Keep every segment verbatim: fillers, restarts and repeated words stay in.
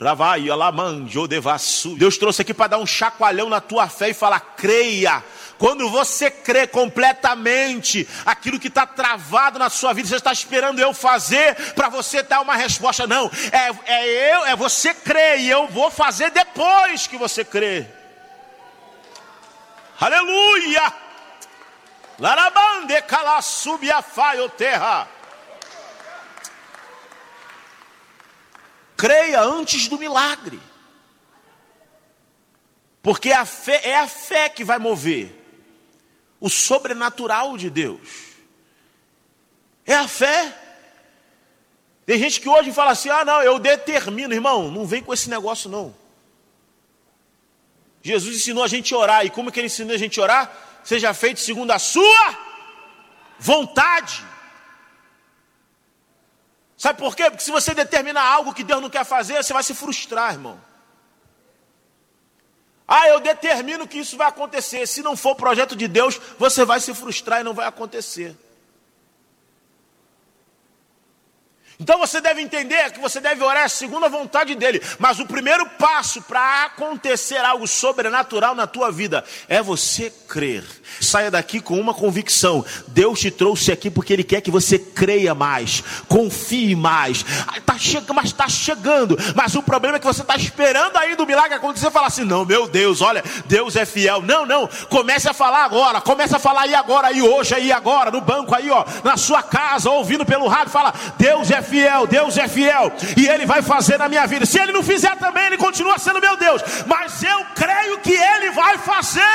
Deus trouxe aqui para dar um chacoalhão na tua fé e falar: creia. Quando você crê completamente, aquilo que está travado na sua vida, você está esperando eu fazer para você dar uma resposta. Não, é, é eu, é você crer e eu vou fazer depois que você crê. Aleluia! Larabande calassubiafaio terra. Creia antes do milagre. Porque a fé é a fé que vai mover o sobrenatural de Deus. É a fé. Tem gente que hoje fala assim: ah não, eu determino. Irmão, não vem com esse negócio não. Jesus ensinou a gente a orar. E como que ele ensinou a gente a orar? Seja feito segundo a sua vontade. Sabe por quê? Porque se você determinar algo que Deus não quer fazer, você vai se frustrar, irmão. Ah, eu determino que isso vai acontecer. Se não for o projeto de Deus, você vai se frustrar e não vai acontecer. Então você deve entender que você deve orar segundo a vontade dele. Mas o primeiro passo para acontecer algo sobrenatural na tua vida é você crer. Saia daqui com uma convicção: Deus te trouxe aqui porque Ele quer que você creia mais, confie mais. Tá che- mas está chegando. Mas o problema é que você está esperando ainda o milagre acontecer e falar assim: não, meu Deus, olha, Deus é fiel. Não, não, comece a falar agora. Comece a falar aí agora, aí hoje, aí agora, no banco aí, ó, na sua casa, ouvindo pelo rádio. Fala: Deus é fiel, Deus é fiel, e Ele vai fazer na minha vida. Se Ele não fizer também, Ele continua sendo meu Deus, mas eu creio que Ele vai fazer.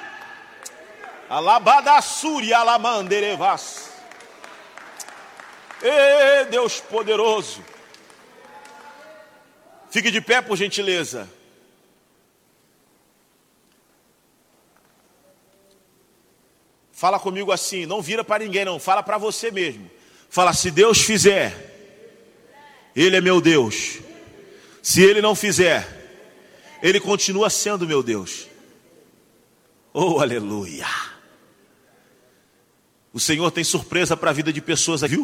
Alabadassuri alamanderevas. Ê, Deus poderoso. Fique de pé, por gentileza. Fala comigo assim, não vira para ninguém não, fala para você mesmo. Fala: se Deus fizer, Ele é meu Deus. Se Ele não fizer, Ele continua sendo meu Deus. Oh, aleluia. O Senhor tem surpresa para a vida de pessoas aqui, viu?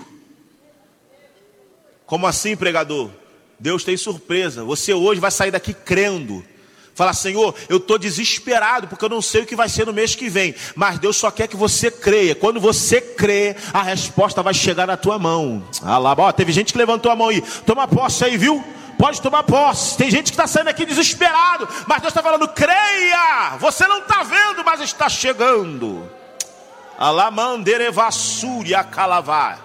Como assim, pregador? Deus tem surpresa. Você hoje vai sair daqui crendo. Fala: Senhor, eu estou desesperado porque eu não sei o que vai ser no mês que vem. Mas Deus só quer que você creia. Quando você crê, a resposta vai chegar na tua mão. Ah lá, ó, teve gente que levantou a mão aí. Toma posse aí, viu? Pode tomar posse. Tem gente que está saindo aqui desesperado, mas Deus está falando: creia. Você não está vendo, mas está chegando. Alamanderevassuri acalavá.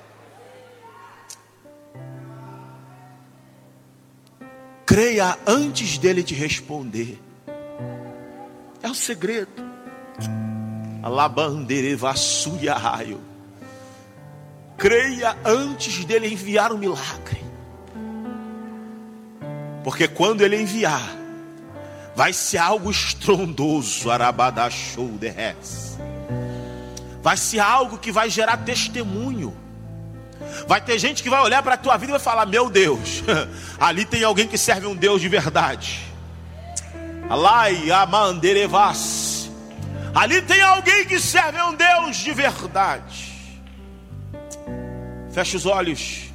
Creia antes dele te responder. É o segredo. Alabanderevassuri arraio. Creia antes dele enviar o milagre. Porque quando ele enviar, vai ser algo estrondoso. Arabadachou de res. Vai ser algo que vai gerar testemunho. Vai ter gente que vai olhar para a tua vida e vai falar: meu Deus, ali tem alguém que serve um Deus de verdade. Alai amanderevas. Ali tem alguém que serve um Deus de verdade. Feche os olhos.